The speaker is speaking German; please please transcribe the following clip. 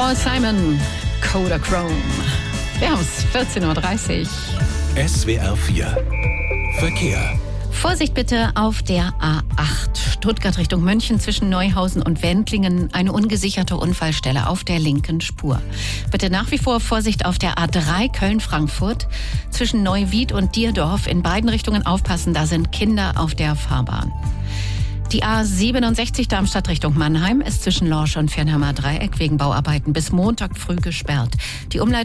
Paul Simon, Kodachrome. Wir haben es 14.30 Uhr. SWR 4 Verkehr. Vorsicht bitte auf der A8. Stuttgart Richtung München zwischen Neuhausen und Wendlingen. Eine ungesicherte Unfallstelle auf der linken Spur. Bitte nach wie vor Vorsicht auf der A3 Köln-Frankfurt. Zwischen Neuwied und Dierdorf in beiden Richtungen aufpassen. Da sind Kinder auf der Fahrbahn. Die A67 Darmstadt Richtung Mannheim ist zwischen Lorsch und Fernheimer Dreieck wegen Bauarbeiten bis Montag früh gesperrt. Die Umleitung